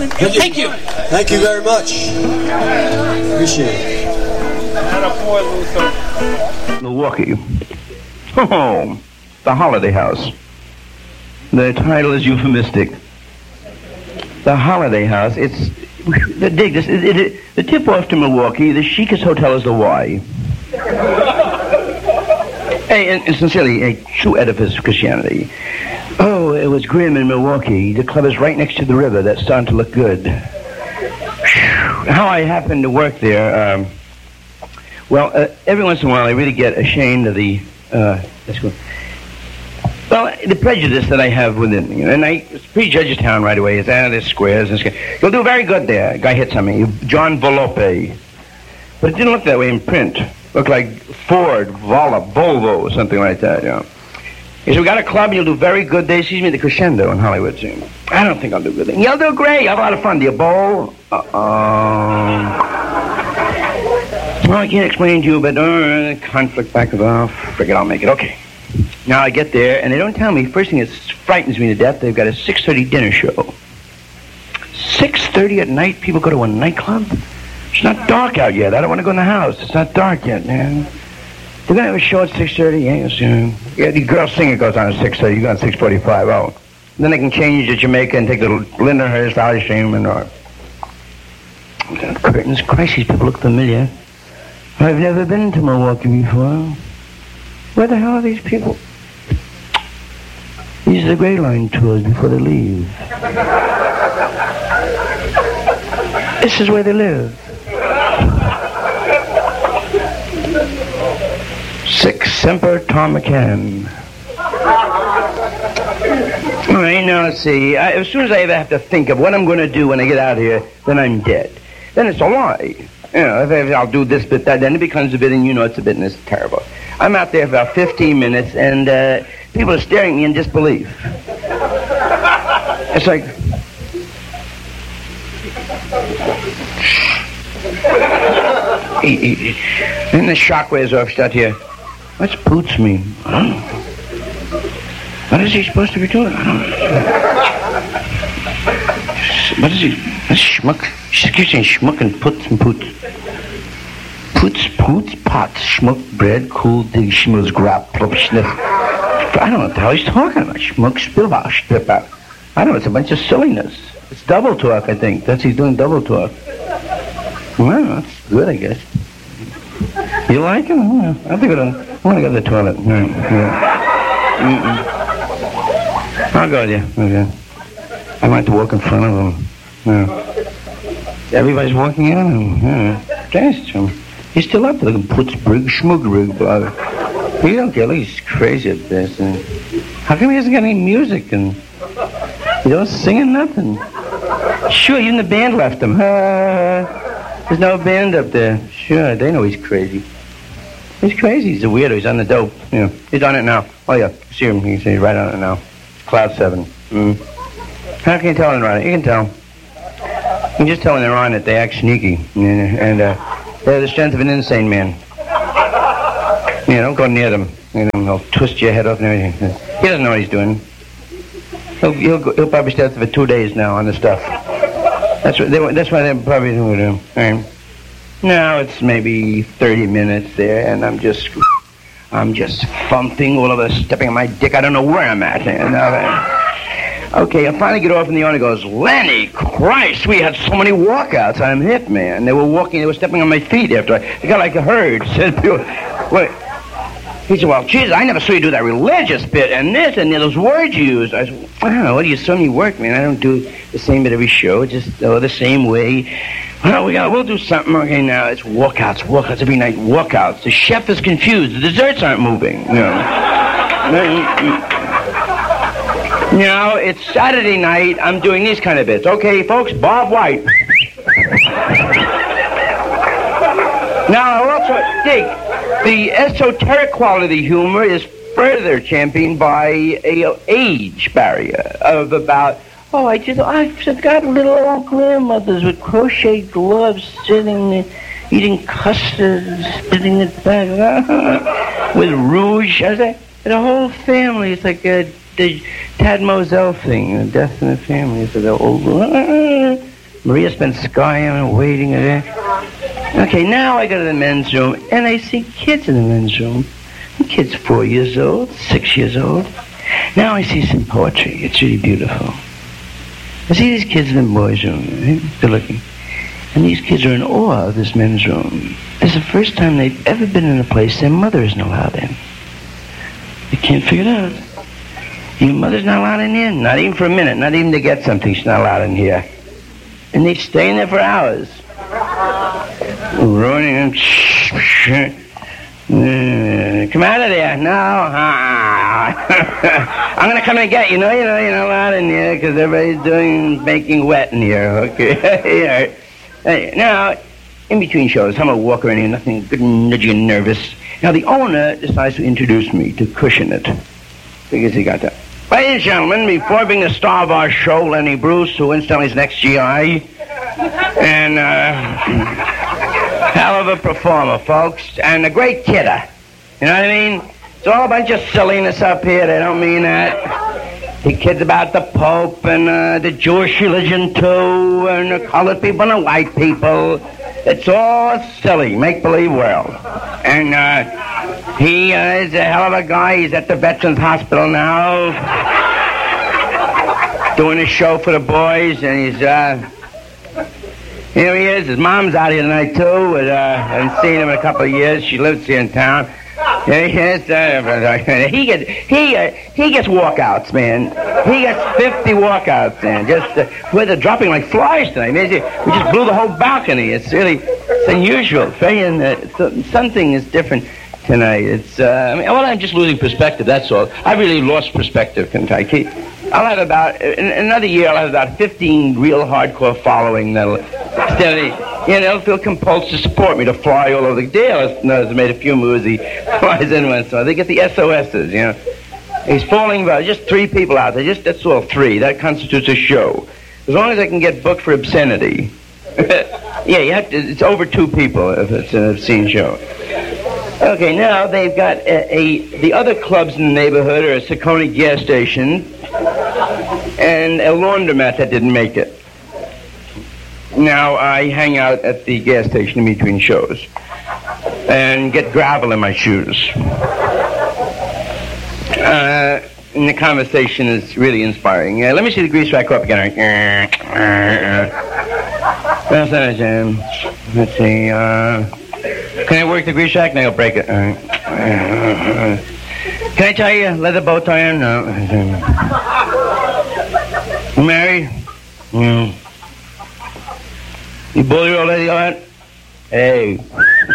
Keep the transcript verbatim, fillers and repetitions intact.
Thank you. Thank you very much. Appreciate it. Milwaukee. Oh, the Holiday House. The title is euphemistic. The Holiday House. It's the dig this. It, it, it, the tip off to Milwaukee. The chicest hotel is the Y. Hey, and, and sincerely, a true edifice of Christianity. Oh, it was grim in Milwaukee. The club is right next to the river. That's starting to look good. How I happened to work there. Um, well, uh, every once in a while, I really get ashamed of the. Uh, let's go. Well, the prejudice that I have within me. And I prejudge a town right away. It's out of the squares and squares. You'll do very good there. A guy hits on me. John Volpe. But it didn't look that way in print. It looked like Ford, Vola, Volvo, or something like that, you know. He said, we got a club, you'll do very good. They sees me at the Crescendo in Hollywood. So I don't think I'll do good. You'll do great. You'll have a lot of fun. Do you bowl? Uh-oh. Well, I can't explain to you, but uh, conflict back and forth. Forget I'll make it. Okay. Now I get there, and they don't tell me. First thing that frightens me to death, they've got a six thirty dinner show. six thirty at night, people go to a nightclub? It's not dark out yet. I don't want to go in the house. It's not dark yet, man. They're going to have a show at six thirty. Yeah, yeah, the girl singer goes on at six thirty. You go on six forty-five. Oh. And then they can change to Jamaica and take the Linda Hurst, Valley Stream, and or... Curtains. Christ, these people look familiar. I've never been to Milwaukee before. Where the hell are these people? These are the Gray Line tours before they leave. This is where they live. Six Semper Tom McCann. All right, now let's see. I, as soon as I ever have to think of what I'm going to do when I get out of here, then I'm dead. Then it's a lie. You know, if, if I'll do this bit, that, then it becomes a bit, and you know it's a bit, and it's terrible. I'm out there for about fifteen minutes, and uh, people are staring at me in disbelief. It's like... Then the shock wears off, start here. What's poots mean? Huh? What is he supposed to be doing? I don't know. What is he? What's schmuck? She's saying schmuck and putz and poots. Poots, poots, pots, schmuck, bread, cool, dig, schmooze, grab, plop, sniff. I don't know what the hell he's talking about. Schmuck, spill out, strip out. I don't know, it's a bunch of silliness. It's double talk, I think. That's he's doing double talk. Well, that's good, I guess. You like him? Yeah. I think I'm going to go to the toilet. Mm, yeah. I'll go with you. Okay. I might have to walk in front of him. Yeah. Everybody's walking in him. Yeah. Thanks to him. He's still up there. Puts brig, schmugrig, blah. He don't care. Look, he's crazy at this. And how come he hasn't got any music? And he don't sing or nothing. Sure, even the band left him. Uh, there's no band up there. Sure, they know he's crazy. He's crazy. He's a weirdo. He's on the dope. Yeah, he's on it now. Oh, yeah. See him. You can see he's right on it now. Cloud seven. Mm. How can you tell when they're on it? You can tell. You can just tell when they're on it. They act sneaky. And, and uh, they have the strength of an insane man. Yeah, don't go near them. You know, they'll twist your head off and everything. He doesn't know what he's doing. He'll, he'll, go, he'll probably stay for two days now on the stuff. That's what they, that's why they're probably doing it. Right. Now it's maybe thirty minutes there, and I'm just, I'm just thumping all over, stepping on my dick. I don't know where I'm at. And, uh, okay, I finally get off, and the owner goes, Lenny, Christ, we had so many walkouts. I'm hip, man. They were walking, they were stepping on my feet after I, they got like a herd. Said, wait. He said, well, Jesus, I never saw you do that religious bit and this and those words you use. I said, I don't know, what do you saw me work, man? I don't do the same bit every show, just oh, the same way. Well, we got, we'll do something. Okay, now it's walkouts, walkouts every night, walkouts. The chef is confused. The desserts aren't moving. You know. Now, it's Saturday night. I'm doing these kind of bits. Okay, folks, Bob White. Now, also, dig. The esoteric quality of the humor is further championed by a age barrier of about, oh, I just, I've got little old grandmothers with crochet gloves sitting, eating custard, spitting it back, with rouge. I say, the whole family, it's like a, the Tad Moselle thing, a Death in the Family. It's the old, Maria Spenskaya waiting there. Okay, now I go to the men's room, and I see kids in the men's room. The kid's four years old, six years old. Now I see some poetry. It's really beautiful. I see these kids in the boys' room. Right? They're looking. And these kids are in awe of this men's room. It's the first time they've ever been in a place their mother isn't allowed in. They can't figure it out. Your mother's not allowed in here? Not even for a minute. Not even to get something. She's not allowed in here. And they stay in there for hours. Ruining them. Uh, come out of there. No. I'm going to come and get you. No, you know, you're not allowed in here because everybody's doing making wet in here. Okay. Hey, now, in between shows, I'm a walker in here, nothing good and nudgy and nervous. Now, the owner decides to introduce me to Cushion It. Because he got that. Ladies and gentlemen, before being the star of our show, Lenny Bruce, who incidentally is an ex-G I, and uh, hell of a performer, folks, and a great kidder. You know what I mean? It's all a bunch of silliness up here. They don't mean that. He kids about the Pope and uh, the Jewish religion, too, and the colored people and the white people. It's all silly, make-believe world. And uh, he uh, is a hell of a guy. He's at the Veterans Hospital now, doing a show for the boys, and he's... Uh, Here he is. His mom's out here tonight, too. With, uh, I haven't seen him in a couple of years. She lives here in town. Here he is. Uh, he gets he uh, he gets walkouts, man. He gets fifty walkouts, man. Just uh, we're dropping like flies tonight. Man. We just blew the whole balcony. It's really it's unusual. Very, uh, something is different tonight. It's uh, I mean, well, I'm just losing perspective. That's all. I really lost perspective, Kentucky. I'll have about in another year. I'll have about fifteen real hardcore following that'll steady. You know, they'll feel compelled to support me to fly all over the Dale. Has made a few moves. He flies in once, so they get the S O S's. You know, he's falling about just three people out there. Just that's all three. That constitutes a show. As long as I can get booked for obscenity. Yeah, you have to. It's over two people if it's an obscene show. Okay, now they've got a, a the other clubs in the neighborhood are a Saucony gas station and a laundromat that didn't make it. Now I hang out at the gas station in between shows and get gravel in my shoes. Uh, and the conversation is really inspiring. Uh, let me see the grease rack up again. Let's see. Uh, can I work the grease rack? No, I'll break it. Uh, can I tie you a leather bow tie on? No. You married? Mm. You bully your lady on? Hey.